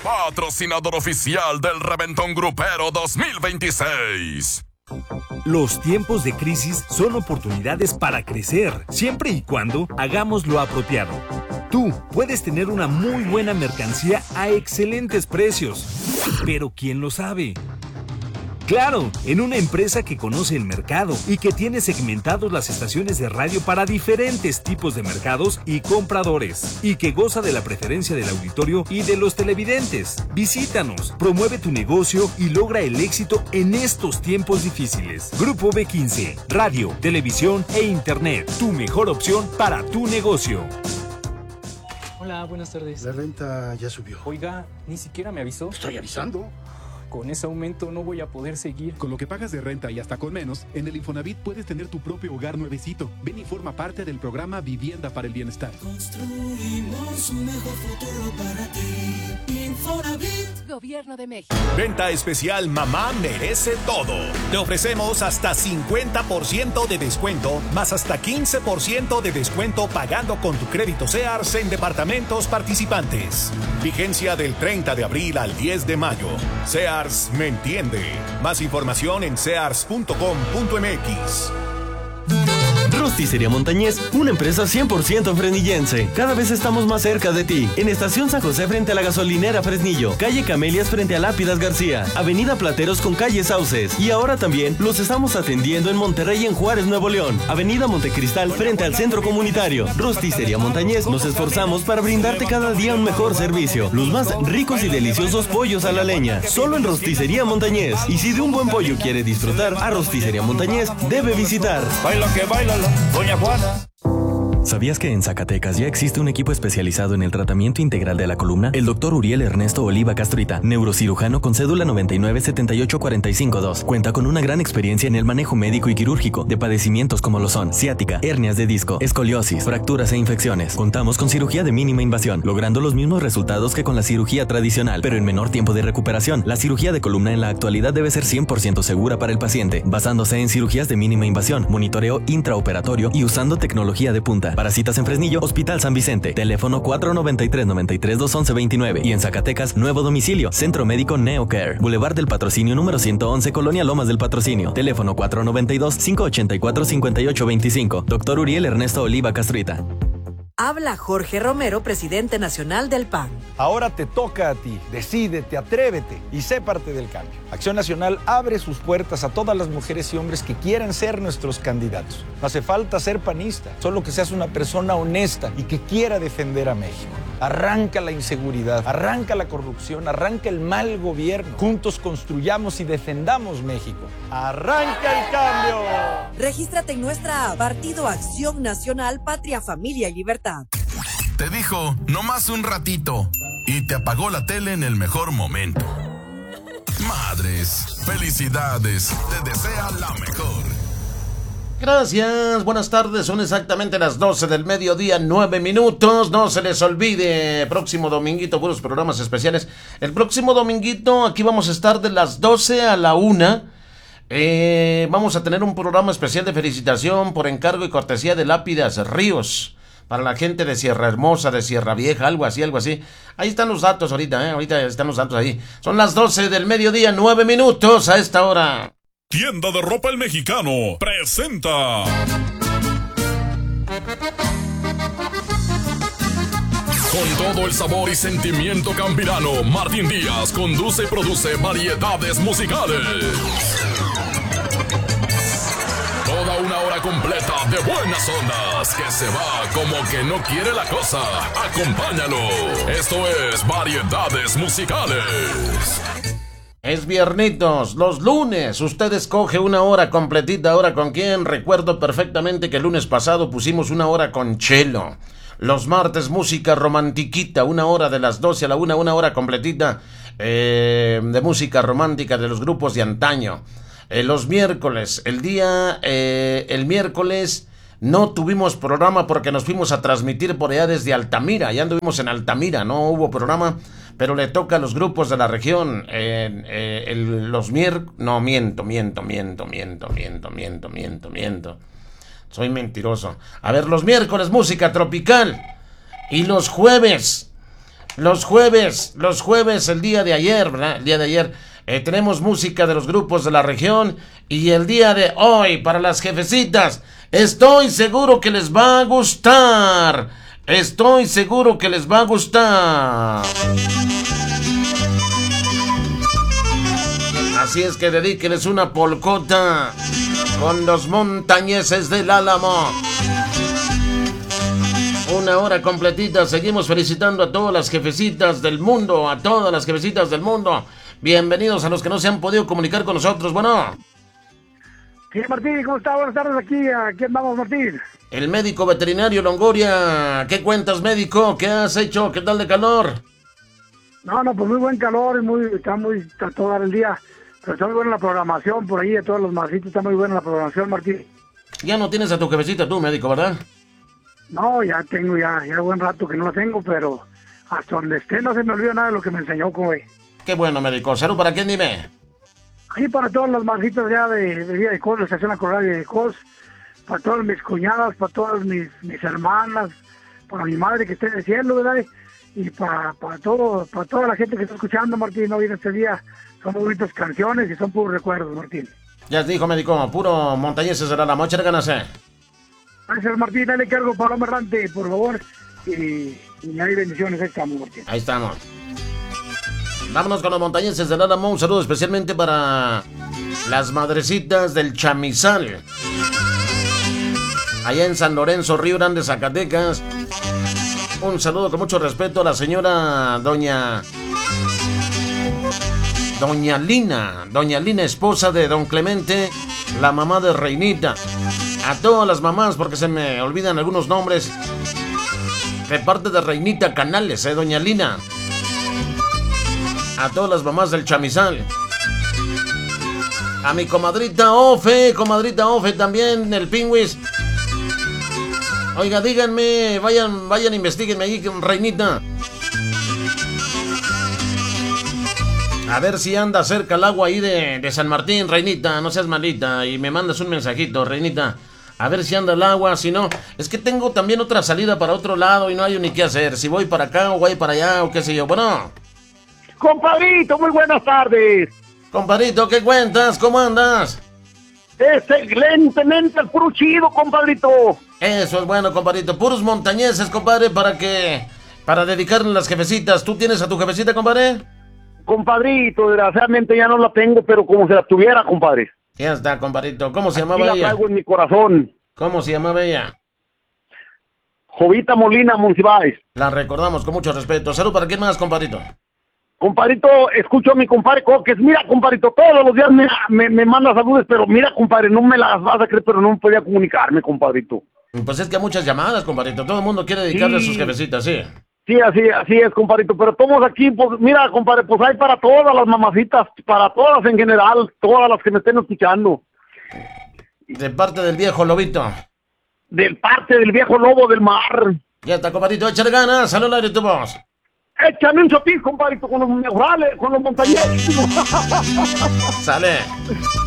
patrocinador oficial del Reventón Grupero 2026. Los tiempos de crisis son oportunidades para crecer, siempre y cuando hagamos lo apropiado. Tú puedes tener una muy buena mercancía a excelentes precios, pero ¿quién lo sabe? Claro, en una empresa que conoce el mercado y que tiene segmentados las estaciones de radio para diferentes tipos de mercados y compradores, y que goza de la preferencia del auditorio y de los televidentes. Visítanos, promueve tu negocio y logra el éxito en estos tiempos difíciles. Grupo B15, radio, televisión e internet, tu mejor opción para tu negocio. Hola, buenas tardes. La renta ya subió. Oiga, ni siquiera me avisó. Estoy avisando. Con ese aumento no voy a poder seguir. Con lo que pagas de renta y hasta con menos, en el Infonavit puedes tener tu propio hogar nuevecito. Ven y forma parte del programa Vivienda para el Bienestar. Construimos un mejor futuro para ti. Infonavit. Gobierno de México. Venta especial Mamá Merece Todo. Te ofrecemos hasta 50% de descuento, más hasta 15% de descuento pagando con tu crédito Sears en departamentos participantes. Vigencia del 30 de abril al 10 de mayo. Sears me entiende. Más información en sears.com.mx. Rosticería Montañés, una empresa 100% fresnillense. Cada vez estamos más cerca de ti. En Estación San José frente a la gasolinera Fresnillo, calle Camelias frente a Lápidas García, avenida Plateros con calle Sauces. Y ahora también los estamos atendiendo en Monterrey, en Juárez, Nuevo León, avenida Montecristal frente al centro comunitario. Rosticería Montañés, nos esforzamos para brindarte cada día un mejor servicio. Los más ricos y deliciosos pollos a la leña, solo en Rosticería Montañés. Y si de un buen pollo quiere disfrutar, a Rosticería Montañés debe visitar. Baila que baila Doña Juana. ¿Sabías que en Zacatecas ya existe un equipo especializado en el tratamiento integral de la columna? El Dr. Uriel Ernesto Oliva Castruita, neurocirujano con cédula 9978452, cuenta con una gran experiencia en el manejo médico y quirúrgico de padecimientos como lo son ciática, hernias de disco, escoliosis, fracturas e infecciones. Contamos con cirugía de mínima invasión, logrando los mismos resultados que con la cirugía tradicional, pero en menor tiempo de recuperación. La cirugía de columna en la actualidad debe ser 100% segura para el paciente, basándose en cirugías de mínima invasión, monitoreo intraoperatorio y usando tecnología de punta. Para citas en Fresnillo, Hospital San Vicente, teléfono 493-93-211-29 y en Zacatecas, nuevo domicilio, Centro Médico NeoCare, Boulevard del Patrocinio número 111, Colonia Lomas del Patrocinio, teléfono 492-584-5825, Dr. Uriel Ernesto Oliva Castruita. Habla Jorge Romero, presidente nacional del PAN. Ahora te toca a ti. Decídete, atrévete y sé parte del cambio. Acción Nacional abre sus puertas a todas las mujeres y hombres que quieran ser nuestros candidatos. No hace falta ser panista, solo que seas una persona honesta y que quiera defender a México. Arranca la inseguridad, arranca la corrupción, arranca el mal gobierno. Juntos construyamos y defendamos México. ¡Arranca el cambio! Regístrate en nuestra app, Partido Acción Nacional, Patria, Familia y Libertad. Te dijo, nomás un ratito, y te apagó la tele en el mejor momento. Madres, felicidades, te desea la mejor. Gracias, buenas tardes, son exactamente las 12 del mediodía, 9 minutos, no se les olvide, próximo dominguito, puros programas especiales, el próximo dominguito aquí vamos a estar de las 12 a la 1, vamos a tener un programa especial de felicitación por encargo y cortesía de Lápidas Ríos, para la gente de Sierra Hermosa, de Sierra Vieja, algo así, ahí están los datos ahorita están los datos ahí, son las 12 del mediodía, 9 minutos a esta hora. Tienda de Ropa El Mexicano presenta con todo el sabor y sentimiento campirano, Martín Díaz conduce y produce variedades musicales. Toda una hora completa de buenas ondas que se va como que no quiere la cosa. Acompáñalo. Esto es Variedades Musicales. Es viernitos, los lunes, usted escoge una hora completita, ¿ahora con quién? Recuerdo perfectamente que el lunes pasado pusimos una hora con Chelo. Los martes, música romantiquita, una hora de las 12 a la 1, una hora completita de música romántica de los grupos de antaño. Los miércoles, el miércoles no tuvimos programa porque nos fuimos a transmitir por allá desde Altamira, ya anduvimos en Altamira, no hubo programa. Pero le toca a los grupos de la región, miento. Soy mentiroso. A ver, los miércoles música tropical y los jueves Los jueves, el día de ayer, ¿verdad? El día de ayer tenemos música de los grupos de la región. Y el día de hoy, para las jefecitas, estoy seguro que les va a gustar. Estoy seguro que les va a gustar. Así es que dedíqueles una polcota con los montañeses del Álamo. Una hora completita. Seguimos felicitando a todas las jefecitas del mundo. A todas las jefecitas del mundo. Bienvenidos a los que no se han podido comunicar con nosotros. Bueno. Sí, Martín, ¿cómo está? Buenas tardes aquí andamos, Martín. El médico veterinario Longoria. ¿Qué cuentas, médico? ¿Qué has hecho? ¿Qué tal de calor? No, pues muy buen calor. Está todo el día. Pero está muy buena la programación por ahí de todos los marcitos. Está muy buena la programación, Martín. Ya no tienes a tu jefecita tú, médico, ¿verdad? No, ya tengo ya buen rato que no la tengo, pero hasta donde esté no se me olvida nada de lo que me enseñó, güey. Qué bueno, médico. ¿Salud para quién, dime? Ahí para todas las marcitas ya de Villa de Cos, la estación La Corral de Cos, para todas mis cuñadas, para todas mis hermanas, para mi madre que esté en el cielo, ¿verdad? Y para toda la gente que está escuchando, Martín, hoy en este día son muy bonitas canciones y son puros recuerdos, Martín. Ya te dijo, médico, puro montañeses de la mocha de ganas, Gracias, Martín, dale cargo para Paloma Errante, por favor, y hay bendiciones, ahí estamos, Martín. Ahí estamos. Vámonos con los montañeses del Álamo. Un saludo especialmente para las madrecitas del Chamizal, allá en San Lorenzo, Río Grande, Zacatecas. Un saludo con mucho respeto a la señora Doña Lina, esposa de Don Clemente, la mamá de Reinita. A todas las mamás, porque se me olvidan algunos nombres, de parte de Reinita Canales, Doña Lina. A todas las mamás del Chamizal. A mi comadrita Ofe también, el Pingüis. Oiga, díganme, vayan, investiguenme ahí con Reinita. A ver si anda cerca el agua ahí de San Martín, Reinita, no seas malita. Y me mandas un mensajito, Reinita. A ver si anda el agua, si no, es que tengo también otra salida para otro lado y no hay ni qué hacer. Si voy para acá o voy para allá o qué sé yo. Bueno. Compadrito, muy buenas tardes. Compadrito, ¿qué cuentas? ¿Cómo andas? Excelentemente, el puro chido, compadrito. Eso es bueno, compadrito. Puros montañeses, compadre, para dedicarle a las jefecitas. ¿Tú tienes a tu jefecita, compadre? Compadrito, desgraciadamente ya no la tengo, pero como se la tuviera, compadre. Ya está, compadrito. ¿Cómo se llamaba ella? La traigo en mi corazón. ¿Cómo se llamaba ella? Jovita Molina Monsiváis. La recordamos con mucho respeto. Salud para quién más, compadrito. Compadrito, escucho a mi compadre Coques. Mira, compadrito, todos los días me manda saludos, pero mira, compadre, no me las vas a creer, pero no podía comunicarme, compadrito. Pues es que hay muchas llamadas, compadrito. Todo el mundo quiere dedicarle a sus jefecitas, sí. Sí, así es, compadrito. Pero todos aquí, pues, mira, compadre, pues hay para todas las mamacitas, para todas en general, todas las que me estén escuchando. De parte del viejo lobito. De parte del viejo lobo del mar. Ya está, compadrito, échale ganas. Salud al aire tu voz. Échame un chapín, compadrito, con los mejorales, con los montañeros. Sale.